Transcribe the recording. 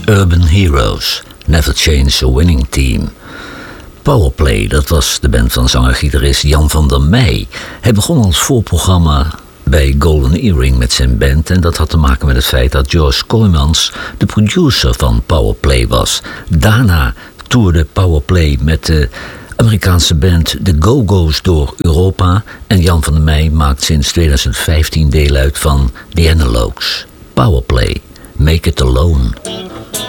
Urban Heroes, Never Change a Winning Team. Powerplay, dat was de band van zanger-gitarist Jan van der Meij. Hij begon als voorprogramma bij Golden Earring met zijn band en dat had te maken met het feit dat George Kooijmans de producer van Powerplay was. Daarna toerde Powerplay met de Amerikaanse band The Go-Go's door Europa en Jan van der Meij maakt sinds 2015 deel uit van The Analogues. Powerplay, Make It Alone.